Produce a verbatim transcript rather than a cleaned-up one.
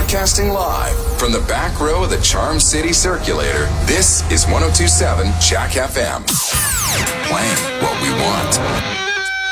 Broadcasting live from the back row of the Charm City Circulator, this is one oh two point seven Jack F M. Playing what we want.